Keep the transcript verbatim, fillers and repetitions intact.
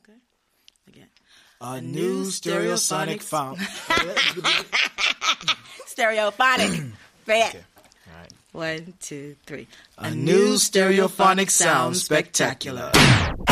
Okay. Again. A, a new stereosonic found. Stereophonic. Say it. Okay. All right. One, two, three. A, a new stereophonic sound spectacular.